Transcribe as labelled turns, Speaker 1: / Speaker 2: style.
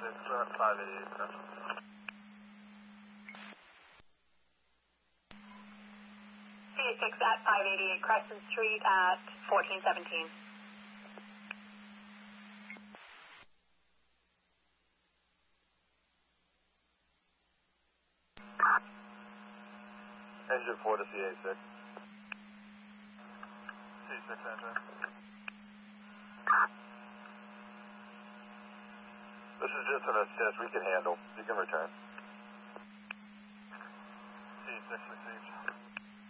Speaker 1: 588 Crescent.
Speaker 2: CA6 at 588 Crescent Street at 1417.
Speaker 1: Engine 4 to CA6. C6 engine. This is just an assist we can handle. You can return. C6 received.